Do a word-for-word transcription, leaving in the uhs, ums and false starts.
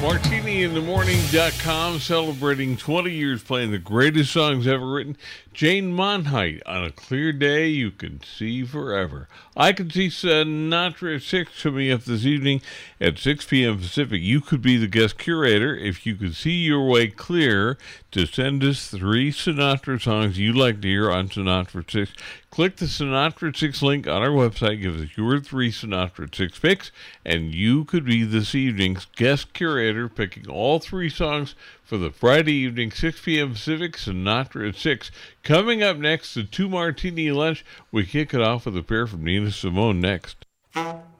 martini in the morning dot com celebrating twenty years playing the greatest songs ever written. Jane Monheit, on a clear day you can see forever. I Can See Sinatra at six coming up this evening at six p.m. Pacific. You could be the guest curator if you could see your way clear to send us three Sinatra songs you'd like to hear on Sinatra at six. Click the Sinatra at six link on our website, give us your three Sinatra at six picks, and you could be this evening's guest curator picking all three songs for the Friday evening, six p.m. Pacific, Sinatra at six. Coming up next, the Two Martini Lunch. We kick it off with a pair from Nina Simone next.